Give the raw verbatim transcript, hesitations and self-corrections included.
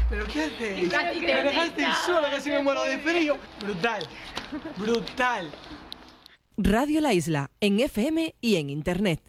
¿Pero qué haces? Casi te Me dejaste peta. sola, casi me muero de frío. Brutal, brutal. Radio La Isla, en F M y en Internet.